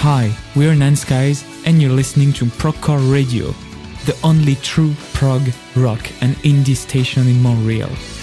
Hi, we're Nanskies and you're listening to Progcore Radio, the only true prog, rock and indie station in Montreal.